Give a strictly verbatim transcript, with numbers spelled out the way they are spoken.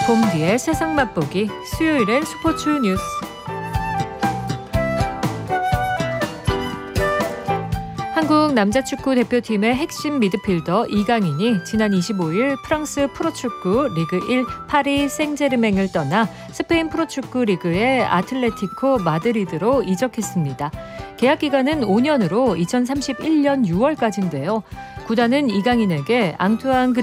봄뒤의 세상 맛보기 수요일엔 스포츠 뉴스. 한국 남자축구 대표팀의 핵심 미드필더 이강인이 지난 이십오일 프랑스 프로축구 리그 일 파리 생제르맹을 떠나 스페인 프로축구 리그의 아틀레티코 마드리드로 이적했습니다. 계약 기간은 오 년으로 이천삼십일년 유월까지인데요. 구단은 이강인에게 앙투안